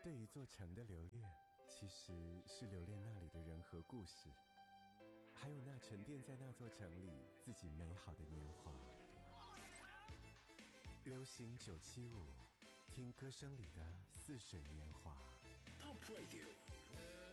这一座城的留恋，其实是留恋那里的人和故事，还有那沉淀在那座城里自己美好的年华。流行975，听歌声里的似水年华。Top Radio。